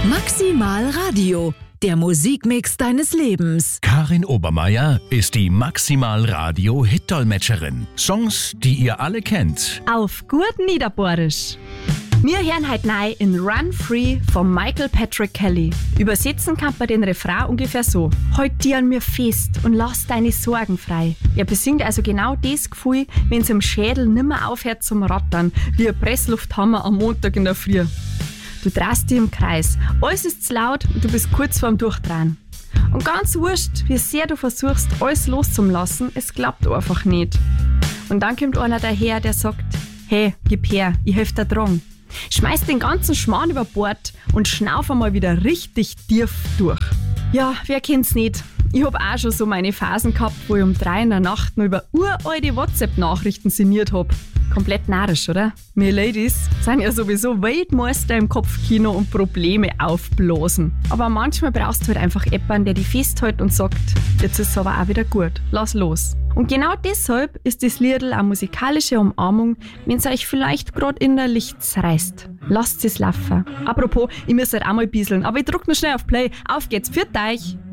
Maximal Radio, der Musikmix deines Lebens. Karin Obermeier ist die Maximal Radio Hit-Dolmetscherin. Songs, die ihr alle kennt. Auf gut Niederbohrisch. Wir hören heute neu in Run Free von Michael Patrick Kelly. Übersetzen kann man den Refrain ungefähr so. Halt dir an mir fest und lass deine Sorgen frei. Er besingt also genau das Gefühl, wenn es im Schädel nimmer aufhört zum Rattern, wie ein Presslufthammer am Montag in der Früh. Du drehst dich im Kreis, alles ist zu laut und du bist kurz vorm Durchdrehen. Und ganz wurscht, wie sehr du versuchst, alles loszulassen, es klappt einfach nicht. Und dann kommt einer daher, der sagt, hey, gib her, ich helf dir dran. Schmeiß den ganzen Schmarrn über Bord und schnauf einmal wieder richtig tief durch. Ja, wer kennt's nicht? Ich hab auch schon so meine Phasen gehabt, wo ich um 3 in der Nacht noch über uralte WhatsApp-Nachrichten sinniert hab. Komplett narrisch, oder? Wir Ladies sind ja sowieso Weltmeister im Kopfkino und Probleme aufblasen. Aber manchmal brauchst du halt einfach jemanden, der dich festhält und sagt, jetzt ist es aber auch wieder gut, lass los. Und genau deshalb ist das Liedl eine musikalische Umarmung, wenn es euch vielleicht gerade innerlich zerreißt. Lasst es laufen. Apropos, ich muss halt auch mal bisseln, aber ich drück noch schnell auf Play. Auf geht's, pfiat euch!